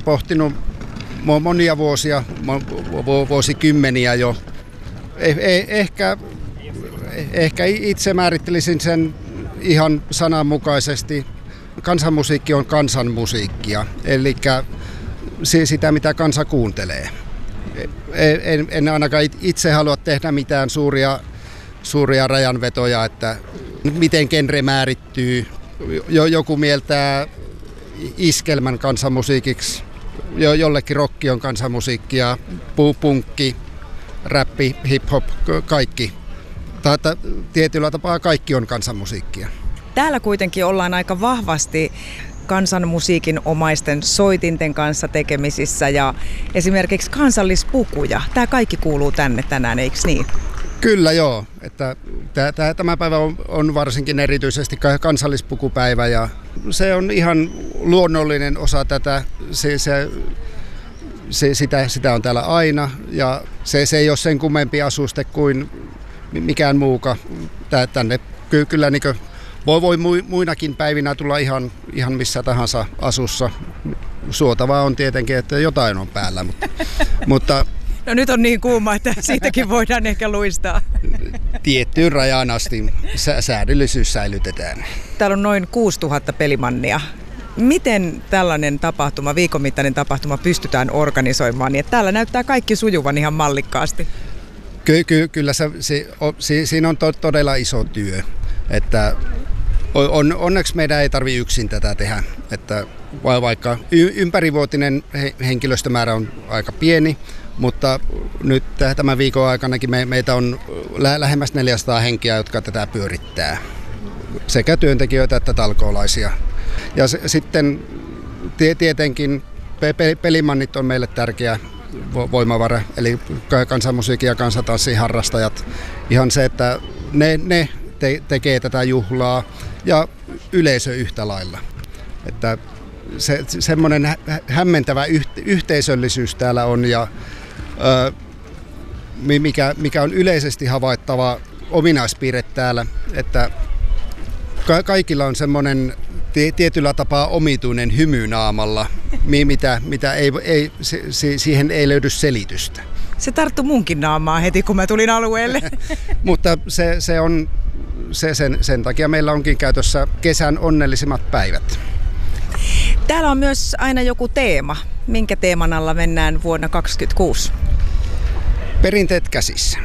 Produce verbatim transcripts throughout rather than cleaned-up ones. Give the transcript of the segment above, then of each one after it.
pohtinut monia vuosia, vuosikymmeniä jo. Eh, eh, ehkä, ehkä itse määrittelisin sen ihan sananmukaisesti. Kansanmusiikki on kansanmusiikkia, eli sitä mitä kansa kuuntelee. En, en ainakaan itse halua tehdä mitään suuria, suuria rajanvetoja, että miten genre määrittyy. Joku mieltää iskelmän kansanmusiikiksi, jo, jollekin rokki on kansanmusiikkia, punkki, räppi, hip-hop, kaikki. Tata, tietyllä tapaa kaikki on kansanmusiikkia. Täällä kuitenkin ollaan aika vahvasti kansanmusiikin omaisten soitinten kanssa tekemisissä ja esimerkiksi kansallispukuja. Tämä kaikki kuuluu tänne tänään, eikö niin? Kyllä joo. Että tämä päivä on, on varsinkin erityisesti kansallispukupäivä ja se on ihan luonnollinen osa tätä. Se, se, se, sitä, sitä on täällä aina ja se, se ei ole sen kummempi asuste kuin mikään muuka. Tänne ky, kyllä niin kuin voi, voi muinakin päivinä tulla ihan, ihan missä tahansa asussa. Suotavaa on tietenkin, että jotain on päällä, mutta, mutta no nyt on niin kuuma, että siitäkin voidaan ehkä luistaa. Tiettyyn rajaan asti säädöllisyys säilytetään. Täällä on noin kuusituhatta pelimannia. Miten tällainen tapahtuma, viikon mittainen tapahtuma pystytään organisoimaan niin, että täällä näyttää kaikki sujuvan ihan mallikkaasti? Ky- ky- kyllä se, se, se, siinä on to, todella iso työ. Että on, onneksi meidän ei tarvitse yksin tätä tehdä. Että vaikka ympärivuotinen henkilöstömäärä on aika pieni, mutta nyt tämän viikon aikanakin me, meitä on lä- lähemmäs neljäsataa henkeä, jotka tätä pyörittää. Sekä työntekijöitä että talkoolaisia. Ja se, sitten tie, tietenkin pe- pelimannit on meille tärkeä vo- voimavara, eli kansanmusiikin ja kansantanssin harrastajat. Ihan se, että ne, ne te- tekee tätä juhlaa ja yleisö yhtä lailla. Että se, semmoinen hä- hämmentävä yht- yhteisöllisyys täällä on ja ö, mikä, mikä on yleisesti havaittava ominaispiirre täällä, että ka- kaikilla on semmoinen t- tietyllä tapaa omituinen hymy naamalla, mitä, mitä ei, ei, se, se, siihen ei löydy selitystä. Se tarttui munkin naamaa heti, kun mä tulin alueelle. Mutta se, se on, se, sen, sen takia meillä onkin käytössä kesän onnellisimmat päivät. Täällä on myös aina joku teema. Minkä teeman alla mennään vuonna kaksikymmentäkuusi? Perinteet käsissä.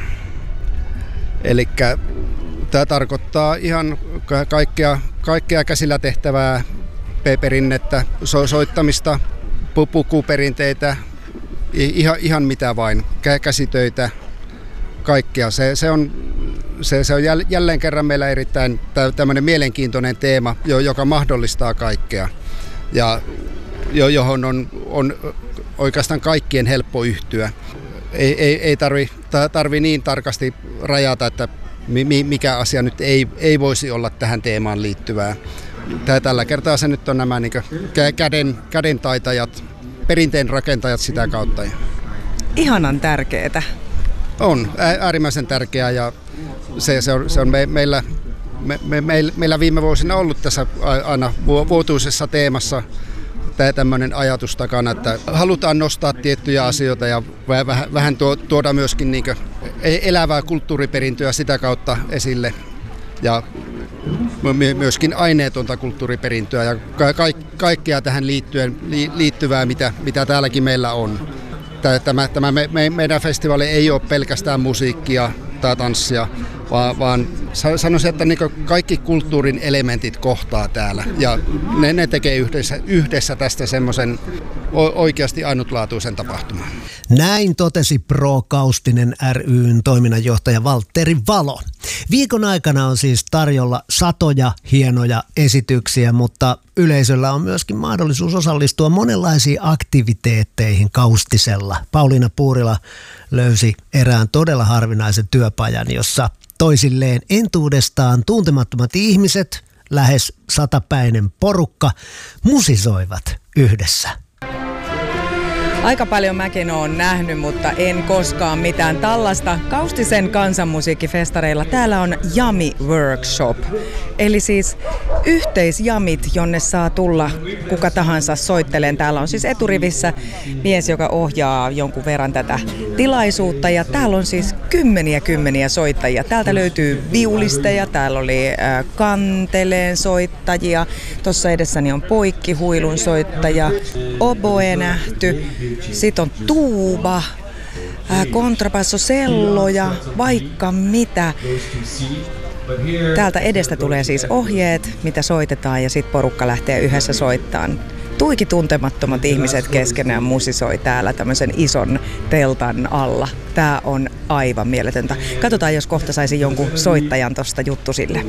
Elikkä tämä tarkoittaa ihan kaikkea, kaikkea käsillä tehtävää perinnettä, so, soittamista, pukuperinteitä, ihan, ihan mitä vain, käsitöitä, kaikkea. Se, se on, se, se on jälleen kerran meillä erittäin tämmöinen mielenkiintoinen teema, joka mahdollistaa kaikkea ja johon on, on oikeastaan kaikkien helppo yhtyä. Ei, ei, ei tarvi, tarvi niin tarkasti rajata, että mikä asia nyt ei, ei voisi olla tähän teemaan liittyvää. Tällä kertaa se nyt on nämä niin käden, käden taitajat, perinteen rakentajat sitä kautta. Ihanan tärkeää. On, äärimmäisen tärkeää ja se, se on, se on me, meillä, me, me, meillä viime vuosina ollut tässä aina vuotuisessa teemassa tämmöinen ajatus takana, että halutaan nostaa tiettyjä asioita ja vähän, vähän tuoda myöskin niin kuin elävää kulttuuriperintöä sitä kautta esille ja myöskin aineetonta kulttuuriperintöä ja ka- kaikkea tähän liittyen, liittyvää, mitä, mitä täälläkin meillä on. Tämä, tämä me, me, meidän festivaali ei ole pelkästään musiikkia tai tanssia, vaan, vaan sanoisin, että niin kaikki kulttuurin elementit kohtaa täällä ja ne, ne tekee yhdessä, yhdessä tästä semmoisen oikeasti ainutlaatuisen tapahtuman. Näin totesi Pro Kaustinen ry:n toiminnanjohtaja Valtteri Valo. Viikon aikana on siis tarjolla satoja hienoja esityksiä, mutta yleisöllä on myöskin mahdollisuus osallistua monenlaisiin aktiviteetteihin Kaustisella. Pauliina Puurila löysi erään todella harvinaisen työpajan, jossa toisilleen entuudestaan tuntemattomat ihmiset, lähes satapäinen porukka, musisoivat yhdessä. Aika paljon mäkin oon nähnyt, mutta en koskaan mitään tällaista. Kaustisen kansanmusiikkifestareilla täällä on Jami Workshop. Eli siis yhteisjamit, jonne saa tulla kuka tahansa soitteleen. Täällä on siis eturivissä mies, joka ohjaa jonkun verran tätä tilaisuutta. Ja täällä on siis kymmeniä kymmeniä soittajia. Täältä löytyy viulisteja, täällä oli äh, kanteleen soittajia. Tuossa edessäni on poikkihuilun soittaja, oboe nähty. Sitten on tuuba, äh, kontrabasso, sello ja vaikka mitä. Täältä edestä tulee siis ohjeet, mitä soitetaan ja sitten porukka lähtee yhdessä soittamaan. Tuiki tuntemattomat ihmiset keskenään musisoi täällä tämmöisen ison teltan alla. Tää on aivan mieletöntä. Katsotaan, jos kohta saisi jonkun soittajan tosta juttusille.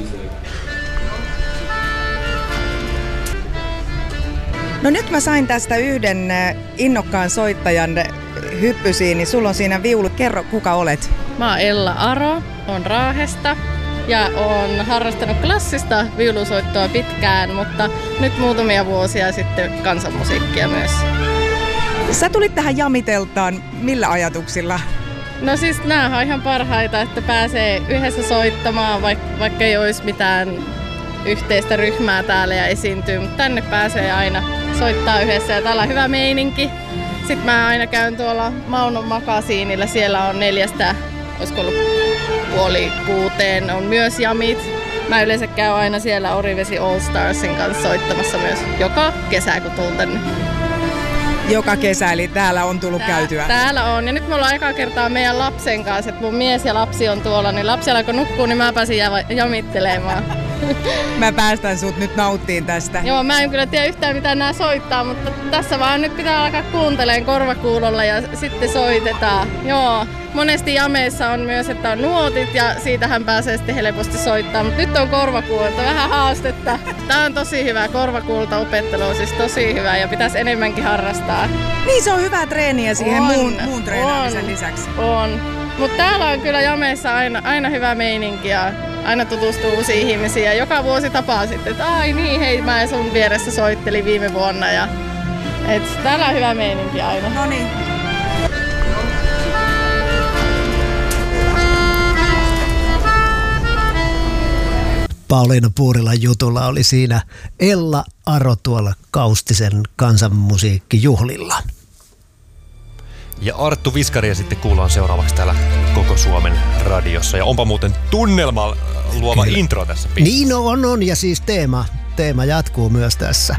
No nyt mä sain tästä yhden innokkaan soittajan hyppysiin, niin sulla on siinä viulu. Kerro, kuka olet? Mä oon Ella Aro, oon Raahesta ja oon harrastanut klassista viulusoittoa pitkään, mutta nyt muutamia vuosia sitten kansanmusiikkia myös. Sä tulit tähän jamiteltaan millä ajatuksilla? No siis nää on ihan parhaita, että pääsee yhdessä soittamaan, vaikka, vaikka ei olisi mitään yhteistä ryhmää täällä ja esiintyy, mutta tänne pääsee aina soittaa yhdessä ja täällä on hyvä meininki. Sitten mä aina käyn tuolla Maunon makasiinilla, siellä on neljästä, olisiko ollut puoli kuuteen, on myös jamit. Mä yleensä käyn aina siellä Orivesi All Starsin kanssa soittamassa myös joka kesä, kun tuun tänne. Joka kesä, eli täällä on tullut Tää, käytyä. Täällä on, ja nyt me ollaan ekaa kertaa meidän lapsen kanssa, että mun mies ja lapsi on tuolla, niin lapsi alkoi nukkua, niin mä pääsin jamittelemaan. Mä päästän sut nyt nauttiin tästä. Joo, mä en kyllä tiedä yhtään mitä nää soittaa, mutta tässä vaan nyt pitää alkaa kuuntelemaan korvakuulolla ja sitten soitetaan. Joo, monesti jameissa on myös, että on nuotit ja siitähän pääsee sitten helposti soittaa, mutta nyt on korvakuulta, vähän haastetta. Tää on tosi hyvä, korvakuulta opettelu on siis tosi hyvä ja pitäisi enemmänkin harrastaa. Niin, se on hyvää treeniä siihen on, muun, muun treenaamisen on, lisäksi. On, mutta täällä on kyllä jameissa aina, aina hyvä meininki ja aina tutustuu uusiin ihmisiin ja joka vuosi tapaa sitten, että ai niin, hei, mä sun vieressä soittelin viime vuonna ja et täällä on hyvä meininki aina. No niin. Pauliina Puurilan jutulla oli siinä Ella Aro tuolla Kaustisen kansanmusiikkijuhlilla. Ja Arttu Viskaria sitten kuullaan seuraavaksi täällä Koko Suomen radiossa. Ja onpa muuten tunnelma luova Kyllä. intro tässä biisissä. Niin on, on. Ja siis teema, teema jatkuu myös tässä.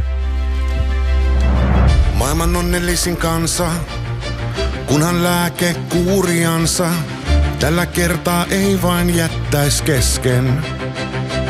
Maailman onnellisin kansa, kunhan lääke kuuriansa, tällä kertaa ei vain jättäis kesken.